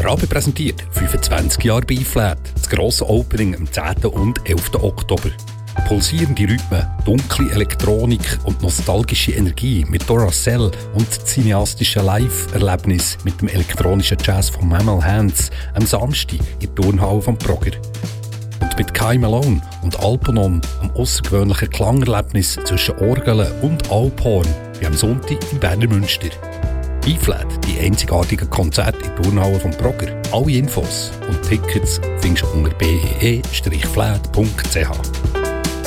Rabe präsentiert 25 Jahre B-Flat. Das grosse Opening am 10. und 11. Oktober. Pulsierende Rhythmen, dunkle Elektronik und nostalgische Energie mit Duracell und cineastische Live-Erlebnis mit dem elektronischen Jazz von Mammal Hands am Samstag in der Turnhalle vom Progger. Und mit Kai Malone und Alponom am außergewöhnlichen Klangerlebnis zwischen Orgeln und Alphorn wie am Sonntag im Berner Münster. B-Flat, die einzigartigen Konzerte in der Turnhalle vom Progger. Alle Infos und Tickets findest du unter bee-flat.ch.